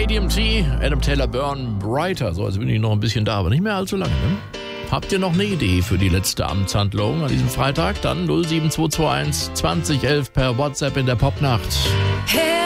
ADMT, Adam Taylor Burn, Brighter. So, also bin ich noch ein bisschen da, aber nicht mehr allzu lange. Ne? Habt ihr noch eine Idee für die letzte Amtshandlung an diesem Freitag? Dann 07221 2011 per WhatsApp in der Popnacht.